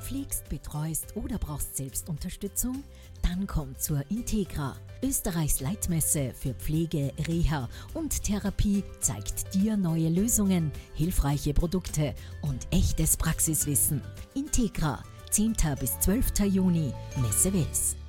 pflegst, betreust oder brauchst selbst Unterstützung? Dann komm zur Integra. Österreichs Leitmesse für Pflege, Reha und Therapie zeigt dir neue Lösungen, hilfreiche Produkte und echtes Praxiswissen. Integra, 10. bis 12. Juni, Messe Wels.